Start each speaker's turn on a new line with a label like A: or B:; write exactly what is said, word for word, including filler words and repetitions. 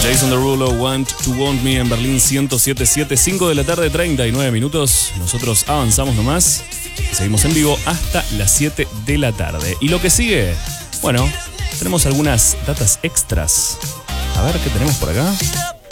A: Jason Derulo, Want to Want Me en Berlín ciento siete punto siete, cinco de la tarde, treinta y nueve minutos. Nosotros avanzamos nomás. Seguimos en vivo hasta las siete de la tarde. Y lo que sigue, bueno, tenemos algunas datas extras. A ver qué tenemos por acá.